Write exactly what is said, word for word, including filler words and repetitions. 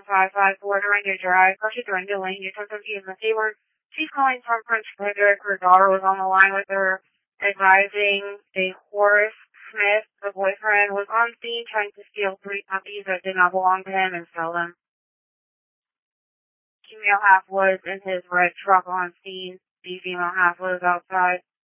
five five four Dorinda Drive. Question Dorinda Lane, you took them to Miss Hayward. She's calling from Prince Frederick. Her daughter was on the line with her, advising a Horace Smith, the boyfriend, was on scene trying to steal three puppies that did not belong to him and sell them. Female half was in his red truck on scene. The female half was outside.